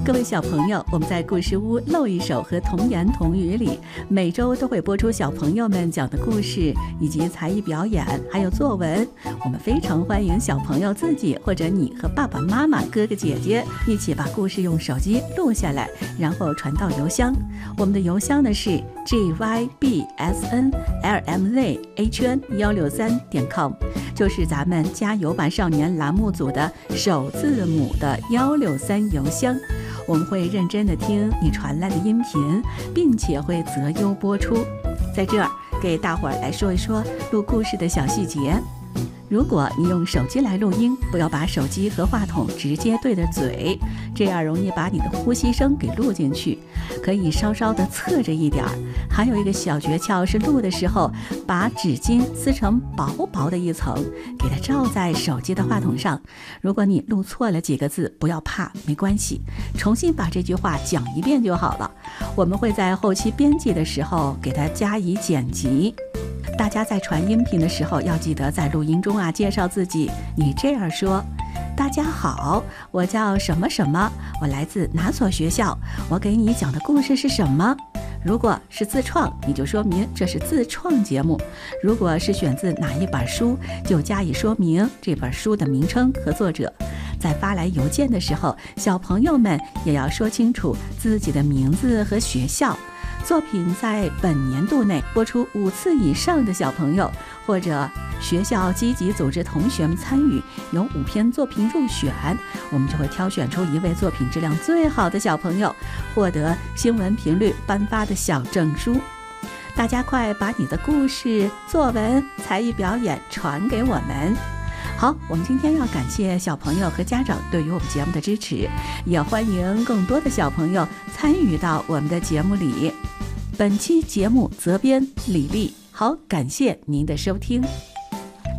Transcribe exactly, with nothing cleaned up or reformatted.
各位小朋友，我们在故事屋露一手和童言童语里，每周都会播出小朋友们讲的故事，以及才艺表演，还有作文。我们非常欢迎小朋友自己或者你和爸爸妈妈、哥哥姐姐一起把故事用手机录下来，然后传到邮箱。我们的邮箱呢是 g y b s n l m z h n 一六三点 com， 就是咱们加油吧少年栏目组的首字母的一六三邮箱。我们会认真的听你传来的音频，并且会择优播出。在这儿给大伙儿来说一说录故事的小细节。如果你用手机来录音，不要把手机和话筒直接对着嘴，这样容易把你的呼吸声给录进去，可以稍稍的侧着一点儿。还有一个小诀窍是，录的时候把纸巾撕成薄薄的一层，给它罩在手机的话筒上。如果你录错了几个字，不要怕，没关系，重新把这句话讲一遍就好了。我们会在后期编辑的时候给它加以剪辑。大家在传音频的时候要记得在录音中啊介绍自己，你这样说：大家好，我叫什么什么，我来自哪所学校，我给你讲的故事是什么。如果是自创，你就说明这是自创节目；如果是选自哪一本书，就加以说明这本书的名称和作者。在发来邮件的时候，小朋友们也要说清楚自己的名字和学校。作品在本年度内播出五次以上的小朋友，或者学校积极组织同学们参与，有五篇作品入选，我们就会挑选出一位作品质量最好的小朋友，获得新闻频率颁发的小证书。大家快把你的故事、作文、才艺表演传给我们。好，我们今天要感谢小朋友和家长对于我们节目的支持，也欢迎更多的小朋友参与到我们的节目里。本期节目责编李丽，好，感谢您的收听。